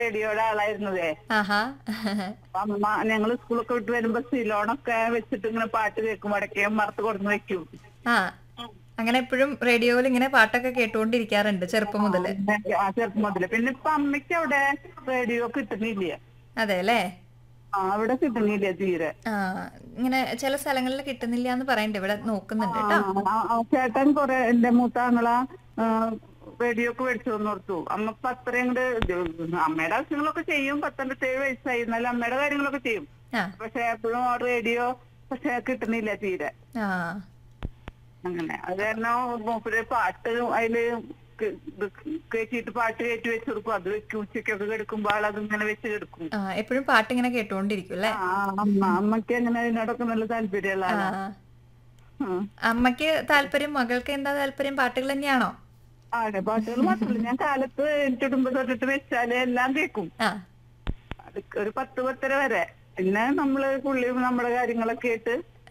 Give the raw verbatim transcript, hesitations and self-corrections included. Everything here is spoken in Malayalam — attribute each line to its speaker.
Speaker 1: റേഡിയോയുടെ ആളായിരുന്നതേ.
Speaker 2: ആഹാ.
Speaker 1: അപ്പൊ അമ്മ ഞങ്ങള് സ്കൂളൊക്കെ വിട്ട് വരുമ്പോ സിലോണൊക്കെ വെച്ചിട്ട് ഇങ്ങനെ പാട്ട് കേൾക്കും, വടക്കേ മറത്ത് കൊടുന്ന് വെക്കും.
Speaker 2: ആ അങ്ങനെ എപ്പോഴും റേഡിയോയിൽ ഇങ്ങനെ പാട്ടൊക്കെ കേട്ടുകൊണ്ടിരിക്കാറുണ്ട് ചെറുപ്പം മുതല്.
Speaker 1: ആ ചെറുപ്പം മുതല്. പിന്നെ ഇപ്പൊ അമ്മയ്ക്ക് അവിടെ റേഡിയോ കിട്ടുന്നില്ല.
Speaker 2: അതെ അല്ലേ?
Speaker 1: ആ അവിടെ കിട്ടുന്നില്ല തീരെ.
Speaker 2: ആ ഇങ്ങനെ ചില സ്ഥലങ്ങളിൽ കിട്ടുന്നില്ല എന്ന് പറയണ്ട്, ഇവിടെ നോക്കുന്നുണ്ട് കേട്ടോ.
Speaker 1: ആ, ആ, ചേട്ടൻ കൊറേ എന്റെ മൂത്ത ആങ്ങള റേഡിയോ ഒക്കെ മേടിച്ചു വന്ന് കൊടുത്തു. അമ്മ ഇപ്പൊ അത്രയും കൂടെ അമ്മയുടെ ആവശ്യങ്ങളൊക്കെ ചെയ്യും. പത്തൊമ്പത്തേഴ് വയസ്സായി, എന്നാലും അമ്മയുടെ കാര്യങ്ങളൊക്കെ ചെയ്യും.
Speaker 2: ആ
Speaker 1: പക്ഷെ എപ്പോഴും റേഡിയോ പക്ഷെ കിട്ടുന്നില്ല തീരെ.
Speaker 2: ആ
Speaker 1: അങ്ങനെ അത് കാരണം മൂപ്പര് പാട്ട് അതില് കേറ്റിട്ട് പാട്ട് കയറ്റി വെച്ച് കൊടുക്കും. അത് വെക്കും, ഉച്ചക്കൊക്കെ കിടക്കുമ്പോ ആളത് ഇങ്ങനെ വെച്ച് കിടക്കും.
Speaker 2: ആ എപ്പോഴും പാട്ട് ഇങ്ങനെ കേട്ടോണ്ടിരിക്കും അല്ലേ?
Speaker 1: ആ അമ്മ അമ്മക്ക് അങ്ങനെ അതിനോടൊക്കെ നല്ല താല്പര്യമുള്ള
Speaker 2: ആ
Speaker 1: ആളാ.
Speaker 2: അമ്മയ്ക്ക് താല്പര്യം, മകൾക്ക് എന്താ താല്പര്യം? പാട്ടുകൾ തന്നെയാണോ?
Speaker 1: അതെ, പാട്ടുകൾ മാത്രമല്ല, ഞാൻ കാലത്ത് എനിക്കിടുമ്പോ തൊട്ടിട്ട് വെച്ചാല് എല്ലാം കേൾക്കും.
Speaker 2: ആ
Speaker 1: അത് ഒരു പത്ത് പത്തര വരെ. പിന്നെ നമ്മള് പുള്ളി നമ്മുടെ കാര്യങ്ങളൊക്കെ ആയിട്ട്